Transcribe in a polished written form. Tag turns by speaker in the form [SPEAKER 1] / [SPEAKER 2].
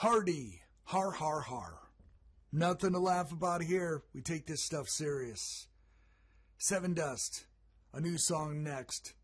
[SPEAKER 1] Hardy, har har har. Nothing to laugh about here. We take this stuff serious. Seven Dust, a new song next.